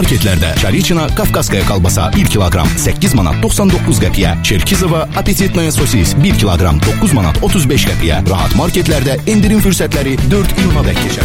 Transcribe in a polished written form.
Marketlerde Çariçina Kafkaskaya kalbasa 1 kilogram 8 manat 99 qəpiyə, Çerkizova apetitnaya sosis 1 kilogram 9 manat 35 qəpiyə. Rahat marketlerde indirim fürsətləri 4 iyuna dək keçər.